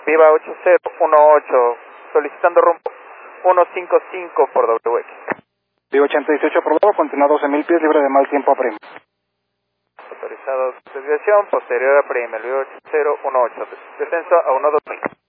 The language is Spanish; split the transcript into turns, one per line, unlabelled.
Viva 8018, solicitando rumbo 155 por WX.
Viva 8018 por Bravo, continúa 12.000 pies, libre de mal tiempo a Prima.
Autorizado desviación, posterior a Prima, Viva 8018, descenso a 12000.